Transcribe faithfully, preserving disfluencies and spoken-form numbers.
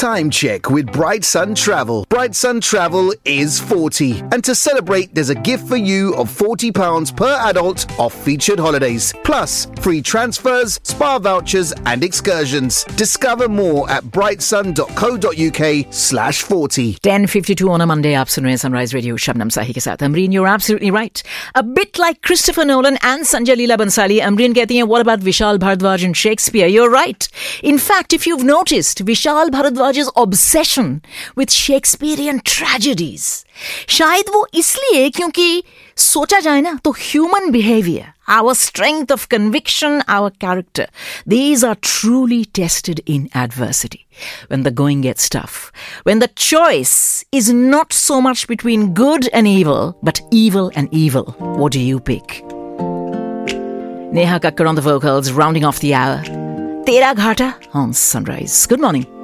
Time check with Bright Sun Travel. Bright Sun Travel is forty. And to celebrate, there's a gift for you of forty pounds per adult off featured holidays. Plus, free transfers, spa vouchers and excursions. Discover more at brightsun.co.uk slash 40. ten fifty-two on a Monday, आप सुन रहे हैं Sunrise Radio Shabnam Sahi के साथ. Amreen, you're absolutely right. A bit like Christopher Nolan and Sanjay Leela Bansali, Amreen कहती हैं, what about Vishal Bharadwaj and Shakespeare? You're right. In fact, if you've noticed, Vishal Bharadwaj's obsession with Shakespearean tragedies, शायद वो इसलिए क्योंकि सोचा जाए ना तो human behavior, our strength of conviction, our character, these are truly tested in adversity. When the going gets tough, when the choice is not so much between good and evil, but evil and evil, what do you pick? Neha Kakkar on the vocals, rounding off the hour. Tera Ghata on Sunrise. Good morning.